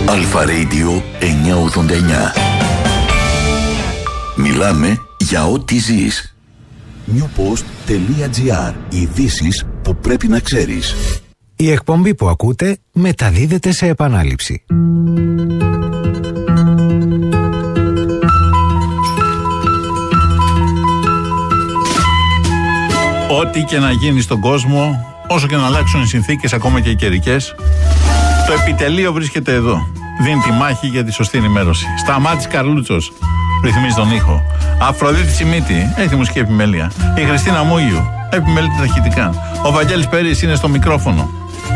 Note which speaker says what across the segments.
Speaker 1: Αλφα Radio 989. Μιλάμε για ό,τι ζεις. newpost.gr. Ειδήσεις που πρέπει να ξέρεις.
Speaker 2: Η εκπομπή που ακούτε μεταδίδεται σε επανάληψη.
Speaker 3: Ό,τι και να γίνει στον κόσμο, όσο και να αλλάξουν οι συνθήκες, ακόμα και οι καιρικές, το επιτελείο βρίσκεται εδώ. Δίνει τη μάχη για τη σωστή ενημέρωση. Σταμάτης Καρλούτσος ρυθμίζει τον ήχο. Αφροδίτη Τσιμίτη έχει μουσική επιμέλεια. Η Χριστίνα Μούγιου επιμελεί τα ηχητικά. Ο Βαγγέλης Περής είναι στο μικρόφωνο.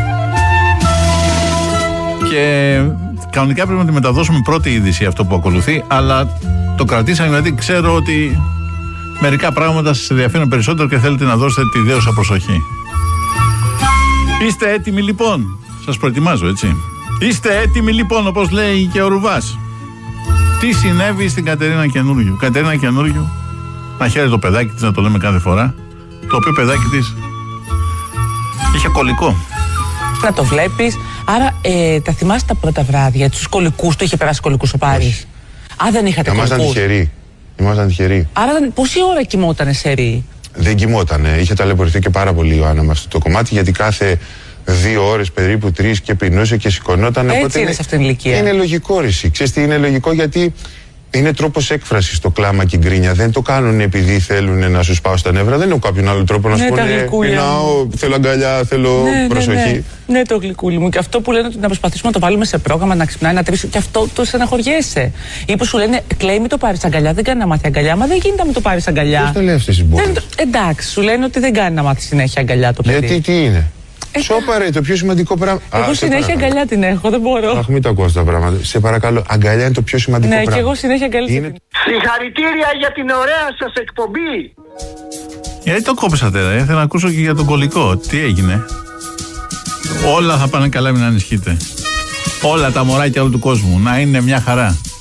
Speaker 3: Και κανονικά πρέπει να τη μεταδώσουμε πρώτη είδηση αυτό που ακολουθεί, αλλά το κρατήσαμε γιατί ξέρω ότι μερικά πράγματα σας ενδιαφέρουν περισσότερο και θέλετε να δώσετε τη δέουσα προσοχή. Είστε έτοιμοι λοιπόν? Σας προετοιμάζω, έτσι. Είστε έτοιμοι λοιπόν, όπως λέει και ο Ρουβάς. Τι συνέβη στην Κατερίνα Καινούργιου? Κατερίνα Καινούργιου, να χαίρεται το παιδάκι της, να το λέμε κάθε φορά, το οποίο παιδάκι της είχε κολλικό. Να
Speaker 4: το βλέπεις. Άρα τα θυμάσαι τα πρώτα βράδια, τους κολλικούς, το είχε περάσει κολλικούς ο Πάρης? Α, δεν είχατε κολλικούς?
Speaker 5: Ήμασταν τυχεροί.
Speaker 4: Άρα πόση ώρα κοιμότανε σε ρί?
Speaker 5: Δεν κοιμότανε. Είχε ταλαιπωρηθεί και πάρα πολύ η Ιωάννα με αυτό το κομμάτι, γιατί κάθε 2 ώρες περίπου 3 και πεινούσε και σηκωνόταν.
Speaker 4: Έτσι είναι σε αυτήν την ηλικία.
Speaker 5: Είναι λογικό, ρησί. Ξέρεις τι είναι λογικό? Γιατί είναι τρόπος έκφρασης το κλάμα και η γκρίνια. Δεν το κάνουν επειδή θέλουν να σου σπάω στα νεύρα. Δεν έχουν κάποιον άλλο τρόπο να σου πούνε πεινάω, θέλω αγκαλιά, θέλω προσοχή.
Speaker 4: Ναι, το γλυκούλι μου. Και αυτό που λένε ότι να προσπαθήσουμε να το βάλουμε σε πρόγραμμα, να ξυπνάει, να τρίσει, και αυτό το στεναχωριέσαι. Ή που σου λένε κλαίει, μην το πάρεις αγκαλιά, δεν κάνει να μάθει αγκαλιά. Μα δεν γίνεται να μην το πάρεις αγκαλιά.
Speaker 5: Πώς το λέει αυτές τις μπόρες?
Speaker 4: Εντάξει, σου λένε ότι δεν κάνει να μάθει συνέχεια αγκαλιά το παιδί.
Speaker 5: Γιατί τι είναι? Σώπαρε, το πιο σημαντικό πράγμα.
Speaker 4: Εγώ συνέχεια αγκαλιά την έχω, δεν μπορώ.
Speaker 5: Αχ, μην τα ακούω αυτά τα πράγματα. Σε παρακαλώ, αγκαλιά είναι το πιο σημαντικό πράγμα.
Speaker 4: Ναι, και εγώ συνέχεια αγκαλιά.
Speaker 6: Συγχαρητήρια για την ωραία σας εκπομπή.
Speaker 3: Γιατί το κόψατε, ήθελα να ακούσω και για τον κολλικό. Τι έγινε? Όλα θα πάνε καλά, μην ανησυχείτε. Όλα τα μωράκια όλου του κόσμου να είναι μια χαρά.